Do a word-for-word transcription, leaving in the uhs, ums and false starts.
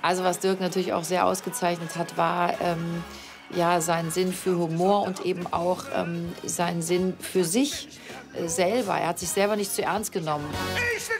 Also was Dirk natürlich auch sehr ausgezeichnet hat, war, ähm, ja, sein Sinn für Humor und eben auch, ähm, sein Sinn für sich, äh, selber. Er hat sich selber nicht zu ernst genommen.